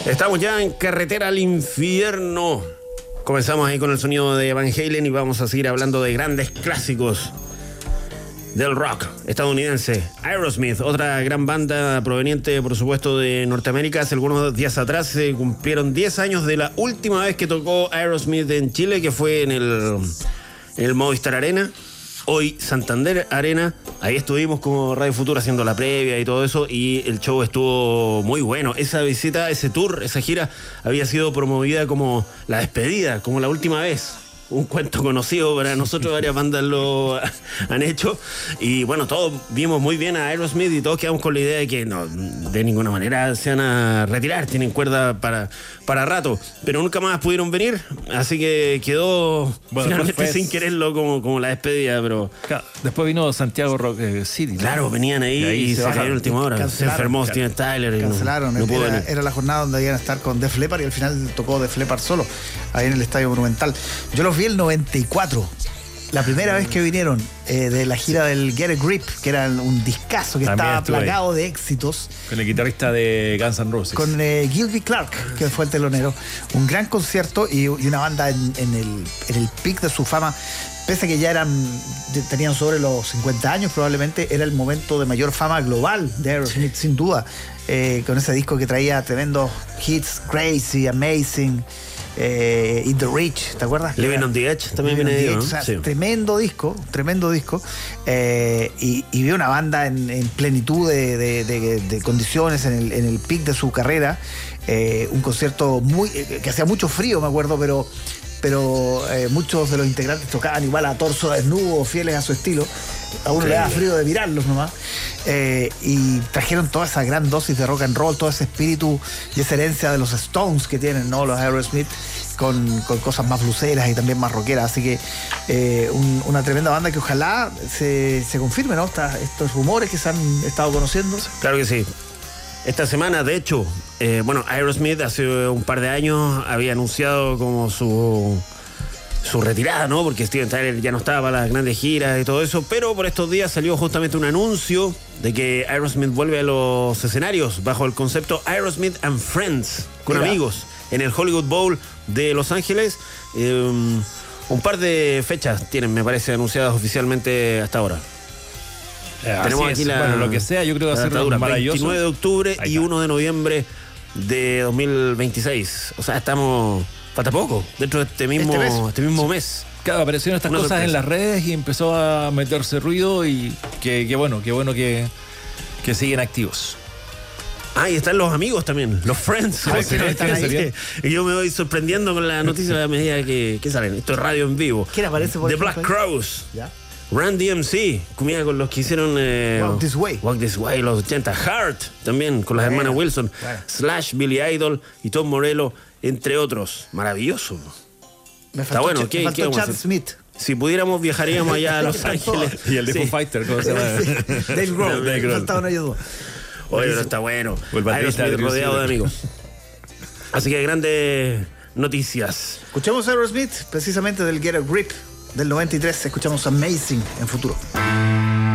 Estamos ya en carretera al infierno. Comenzamos ahí con el sonido de Van Halen y vamos a seguir hablando de grandes clásicos del rock estadounidense. Aerosmith, otra gran banda proveniente, por supuesto, de Norteamérica. Hace algunos días atrás se cumplieron 10 años de la última vez que tocó Aerosmith en Chile, que fue en el Movistar Arena, hoy Santander Arena. Ahí estuvimos como Radio Futuro haciendo la previa y todo eso, y el show estuvo muy bueno. Esa visita, ese tour, esa gira había sido promovida como la despedida, como la última vez. Un cuento conocido para nosotros, varias bandas lo han hecho. Y bueno, todos vimos muy bien a Aerosmith y todos quedamos con la idea de que no, de ninguna manera se van a retirar, tienen cuerda para rato. Pero nunca más pudieron venir, así que quedó finalmente sin quererlo como la despedida. Pero claro, después vino Santiago Rock City, ¿no? Claro, venían ahí y se cayeron en última hora. Se enfermó Steven Tyler y cancelaron. No pudo venir. Era la jornada donde iban a estar con Def Leppard y al final tocó Def Leppard solo, ahí en el Estadio Monumental. Yo los vi el 94. La primera vez que vinieron de la gira del Get a Grip, que era un discazo que también estaba plagado de éxitos. Con el guitarrista de Guns N' Roses. Con Gilby Clarke, que fue el telonero. Un gran concierto y una banda en el pic de su fama. Pese a que ya tenían sobre los 50 años, probablemente era el momento de mayor fama global de Aerosmith, sin duda. Con ese disco que traía tremendos hits, Crazy, Amazing, In the Reach, ¿te acuerdas? Living on the Edge también viene ahí, ¿no? O sea, sí. Tremendo disco. Y vi una banda en plenitud de condiciones, en el pic de su carrera. Un concierto que hacía mucho frío, me acuerdo, pero muchos de los integrantes tocaban igual a torso desnudo, fieles a su estilo. A uno le daba frío de mirarlos nomás. Y trajeron toda esa gran dosis de rock and roll, todo ese espíritu y esa herencia de los Stones que tienen, ¿no? Los Aerosmith, con cosas más bluseras y también más rockeras. Así que una tremenda banda que ojalá se confirme, ¿no? Estos rumores que se han estado conociendo. Claro que sí. Esta semana, de hecho, Aerosmith hace un par de años había anunciado como su retirada, ¿no? Porque Steven Tyler ya no estaba para las grandes giras y todo eso, pero por estos días salió justamente un anuncio de que Aerosmith vuelve a los escenarios bajo el concepto Aerosmith and Friends, con amigos, en el Hollywood Bowl de Los Ángeles. Un par de fechas tienen, me parece, anunciadas oficialmente hasta ahora. Tenemos aquí lo que sea, yo creo que va a ser maravilloso. 29 de octubre y 1 de noviembre de 2026. O sea, estamos... Falta poco, dentro de este mismo mes. Claro, aparecieron estas cosas en las redes y empezó a meterse ruido y qué bueno que siguen activos. Ah, y están los amigos también, los friends. Y yo me voy sorprendiendo con la noticia a medida que salen. Esto es radio en vivo. ¿Quién aparece por The Black Crowes. ¿Ya? Run DMC, comida con los que hicieron Walk This Way, los 80. Heart, también con las hermanas Wilson. Slash, Billy Idol y Tom Morello, entre otros. Maravilloso. Está bueno. ¿Qué Chad Smith? Si pudiéramos, viajaríamos allá a Los Ángeles. Y el de Foo Fighter, ¿cómo se llama? Dave Grohl. Faltaban ellos dos. Oye, pero está bueno. Aerosmith rodeado de amigos. Así que grandes noticias. Escuchamos a Aerosmith, precisamente del Get a Grip del 93. Escuchamos Amazing en futuro.